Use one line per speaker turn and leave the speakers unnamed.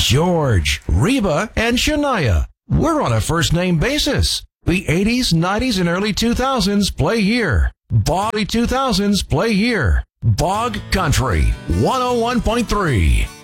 George, Reba, and Shania. We're on a first-name basis. The 80s, 90s, and early 2000s play here. Bog 2000s play here. Bog Country 101.3.